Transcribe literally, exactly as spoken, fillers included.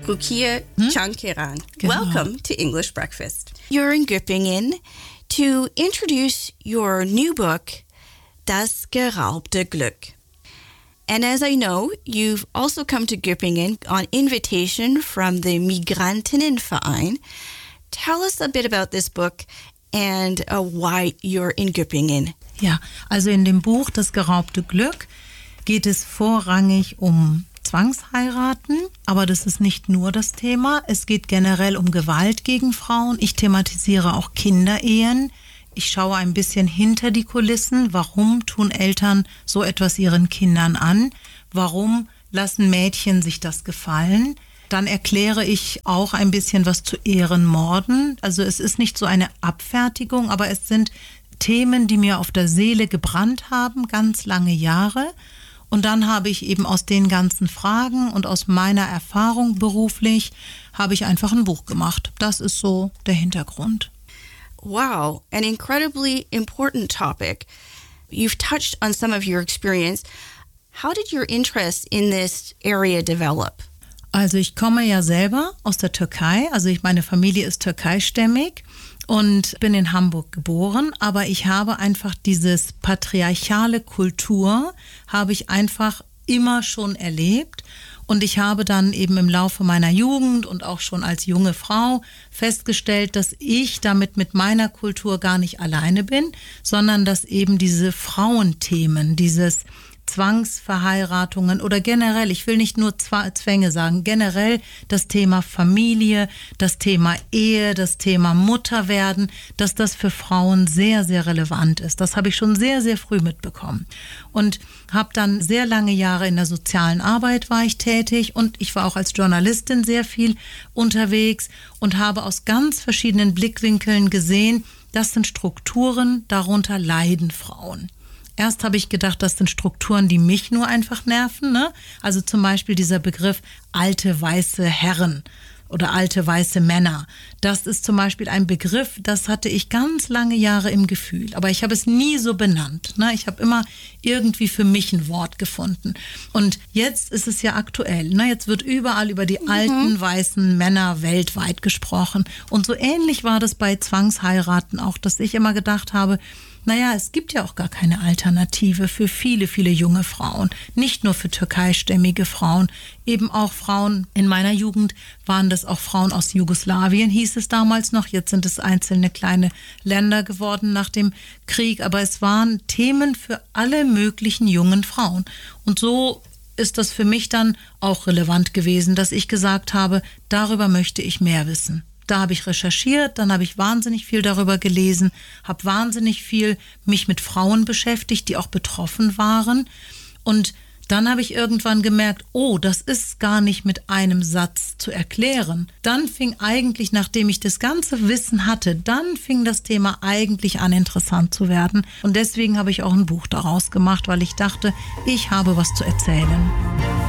Rukia Hmm? Chankiran. Genau. Welcome to English Breakfast. You're in Göppingen to introduce your new book, Das geraubte Glück. And as I know, you've also come to Göppingen on invitation from the Migrantinnenverein. Tell us a bit about this book and uh, why you're in Göppingen. Ja, also in dem Buch Das geraubte Glück geht es vorrangig um Zwangsheiraten, aber das ist nicht nur das Thema. Es geht generell um Gewalt gegen Frauen. Ich thematisiere auch Kinderehen. Ich schaue ein bisschen hinter die Kulissen. Warum tun Eltern so etwas ihren Kindern an? Warum lassen Mädchen sich das gefallen? Dann erkläre ich auch ein bisschen was zu Ehrenmorden. Also es ist nicht so eine Abfertigung, aber es sind Themen, die mir auf der Seele gebrannt haben, ganz lange Jahre. Und dann habe ich eben aus den ganzen Fragen und aus meiner Erfahrung beruflich, habe ich einfach ein Buch gemacht. Das ist so der Hintergrund. Wow, an incredibly important topic. You've touched on some of your experience. How did your interest in this area develop? Also ich komme ja selber aus der Türkei, also ich, meine Familie ist türkeistämmig und bin in Hamburg geboren, aber ich habe einfach dieses patriarchale Kultur, habe ich einfach immer schon erlebt. Und ich habe dann eben im Laufe meiner Jugend und auch schon als junge Frau festgestellt, dass ich damit mit meiner Kultur gar nicht alleine bin, sondern dass eben diese Frauenthemen, dieses Zwangsverheiratungen oder generell, ich will nicht nur Zwänge sagen, generell das Thema Familie, das Thema Ehe, das Thema Mutterwerden, dass das für Frauen sehr, sehr relevant ist. Das habe ich schon sehr, sehr früh mitbekommen. Und habe dann sehr lange Jahre in der sozialen Arbeit war ich tätig und ich war auch als Journalistin sehr viel unterwegs und habe aus ganz verschiedenen Blickwinkeln gesehen, das sind Strukturen, darunter leiden Frauen. Erst habe ich gedacht, das sind Strukturen, die mich nur einfach nerven, ne? Also zum Beispiel dieser Begriff alte weiße Herren oder alte weiße Männer. Das ist zum Beispiel ein Begriff, das hatte ich ganz lange Jahre im Gefühl. Aber ich habe es nie so benannt, ne? Ich habe immer irgendwie für mich ein Wort gefunden. Und jetzt ist es ja aktuell, ne? Jetzt wird überall über die mhm. alten weißen Männer weltweit gesprochen. Und so ähnlich war das bei Zwangsheiraten auch, dass ich immer gedacht habe, naja, es gibt ja auch gar keine Alternative für viele, viele junge Frauen. Nicht nur für türkeistämmige Frauen, eben auch Frauen, in meiner Jugend waren das auch Frauen aus Jugoslawien, hieß es damals noch. Jetzt sind es einzelne kleine Länder geworden nach dem Krieg. Aber es waren Themen für alle möglichen jungen Frauen. Und so ist das für mich dann auch relevant gewesen, dass ich gesagt habe, darüber möchte ich mehr wissen. Da habe ich recherchiert, dann habe ich wahnsinnig viel darüber gelesen, habe wahnsinnig viel mich mit Frauen beschäftigt, die auch betroffen waren. Und dann habe ich irgendwann gemerkt, oh, das ist gar nicht mit einem Satz zu erklären. Dann fing eigentlich, nachdem ich das ganze Wissen hatte, dann fing das Thema eigentlich an, interessant zu werden. Und deswegen habe ich auch ein Buch daraus gemacht, weil ich dachte, ich habe was zu erzählen.